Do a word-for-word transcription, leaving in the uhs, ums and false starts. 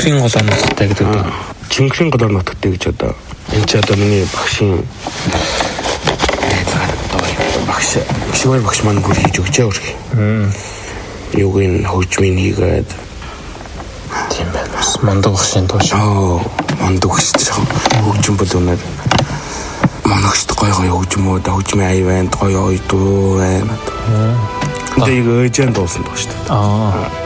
Чингэрийн голоор нутагтай гэдэг. Чингэрийн голоор нутагтай гэж одоо энэ ч одоо миний багшийн багш шивэр багш маань бүр хийж өгчээ үргэлж. Юуг ин хөгжмийн хийгээд тийм байна. Мондог багшийн тоош. Аа, мондог багш чинь хөгжим бол өнөр моногчд гой гой хөгжмөө да хөгжмийн аяа байна, гой гой дуу байна. Тэгээ ээжэн дуусан доо шүү дээ. Аа.